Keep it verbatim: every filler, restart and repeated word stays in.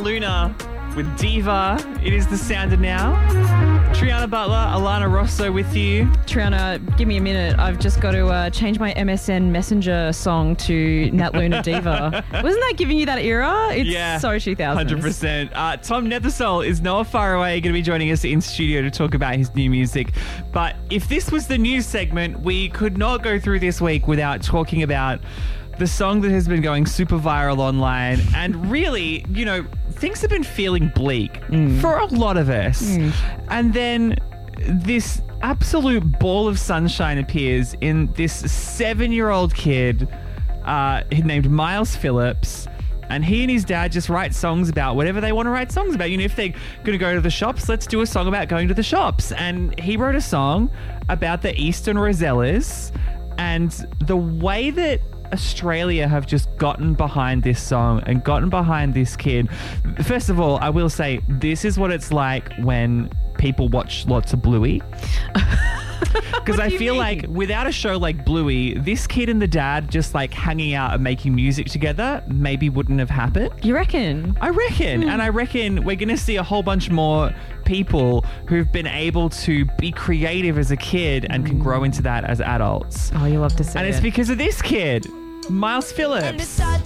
Luna with Diva. It is the Sounder now. Triana Butler, Alana Rosso with you. Triana, give me a minute. I've just got to uh, change my M S N Messenger song to Nat Luna Diva. Wasn't that giving you that era? It's Yeah, so two thousands. one hundred percent. Uh, Tom Nethersole is Noah Faraway going to be joining us in studio to talk about his new music. But if this was the news segment, we could not go through this week without talking about the song that has been going super viral online. And really, you know, things have been feeling bleak mm. for a lot of us. Mm. And then this absolute ball of sunshine appears in this seven-year-old kid uh, named Miles Phillips. And he and his dad just write songs about whatever they want to write songs about. You know, if they're going to go to the shops, let's do a song about going to the shops. And he wrote a song about the Eastern Rosellas and the way that Australia have just gotten behind this song and gotten behind this kid. First of all, I will say this is what it's like when people watch lots of Bluey. Because I feel mean? like without a show like Bluey, this kid and the dad just like hanging out and making music together maybe wouldn't have happened. You reckon? I reckon. Mm. And I reckon we're going to see a whole bunch more people who've been able to be creative as a kid and mm. can grow into that as adults. Oh, you love to see And it. it's because of this kid, Miles Phillips.